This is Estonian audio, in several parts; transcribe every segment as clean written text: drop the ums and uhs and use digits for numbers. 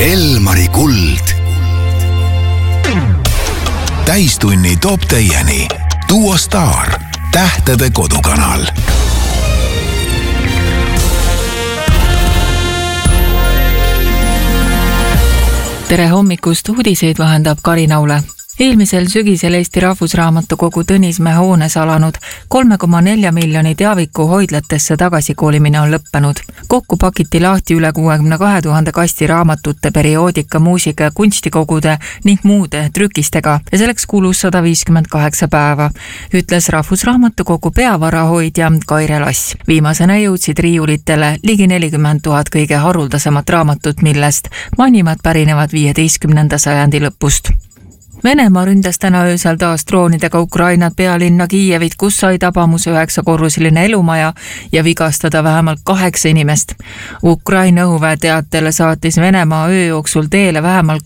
Elmari kuld. Täistunni toob teieni Duo Star, tähtede kodukanal. Tere hommikust, uudiseid vahendab Karin Aule. Eelmisel sügisel Eesti Rahvusraamatukogu Tõnismäe hoones alanud 3,4 miljoni teaviku hoidlatesse tagasikoolimine on lõppenud. Kokku pakiti lahti üle 62 000 kasti raamatute, perioodika, muusika ja kunstikogude ning muude trükistega ja selleks kulus 158 päeva, ütles Rahvusraamatukogu peavarahoidja Kaire Lass. Viimasena jõudsid riiulitele ligi 40 000 kõige haruldasemat raamatut, millest vanimad pärinevad 15. sajandi lõpust. Venemaa ründas täna öösel taas droonidega Ukrainat pealinna Kiievit, kus sai tabamuse 9-korruseline elumaja ja vigastada vähemalt 8 inimest. Ukraina õhuväe teatel saatis Venemaa öö jooksul teele vähemalt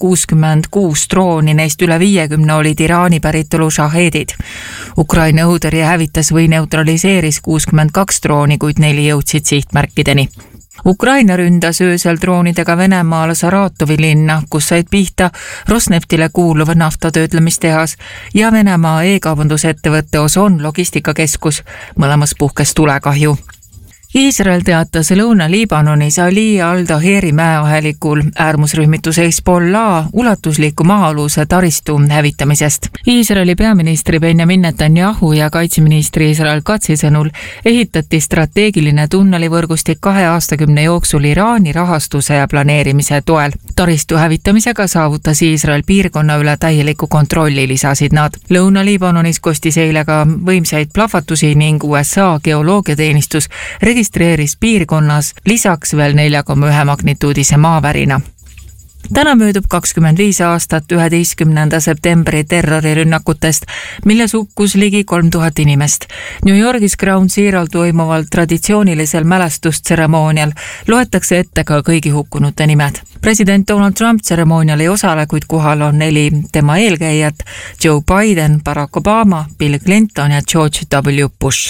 66 drooni, neist üle 50 olid Iraani päritolu šahedid. Ukraina õhutõrje hävitas või neutraliseeris 62 drooni, kuid 4 jõudsid sihtmärkideni. Ukraina ründas öösel droonidega Venemaal Saratovi linna, kus said pihta Rosneftile kuuluv naftatöötlemistehas ja Venemaa e-kaubandusettevõtte Ozon logistikakeskus. Mõlemas puhkes tulekahju. Iisrael teatas Lõuna-Liibanonis Ali al-Daheri mäeahelikul äärmusrühmituse Hezbollah ulatusliku maa-aluse taristu hävitamisest. Iisraeli peaministri Benjamin Netanyahu ja kaitseministri Israel Katzi sõnul ehitati strateegiline tunnelivõrgustik 2 aastakümne jooksul Iraani rahastuse ja planeerimise toel. Taristu hävitamisega saavutas Iisrael piirkonna üle täieliku kontrolli, lisasid nad. Lõuna-Liibanonis kostis eile ka võimsaid plahvatusi ning USA geoloogiateenistus registreeris piirkonnas lisaks veel 4,1 magnituudise maavärina. Täna möödub 25 aastat 11. septembri terrorirünnakutest, milles hukkus ligi 3000 inimest. New Yorgis Ground Zero'l toimuval traditsioonilisel mälestustseremoonial loetakse ette ka kõigi hukkunute nimed. President Donald Trump tseremoonial ei osale, kuid kohal on 4 tema eelkäijat: Joe Biden, Barack Obama, Bill Clinton ja George W. Bush.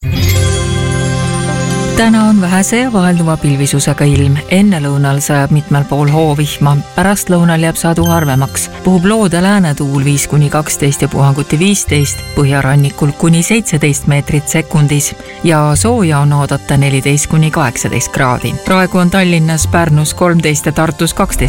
Täna on vähese ja vahelduva pilvisusega ilm. Enne lõunal sajab mitmel pool hoovihma, pärast lõunal jääb sadu harvemaks. Puhub loode läänetuul 5-12 ja puhanguti 15, põhjarannikul kuni 17 meetrit sekundis ja sooja on oodata 14-18 kraadi. Praegu on Tallinnas, Pärnus 13 ja Tartus 12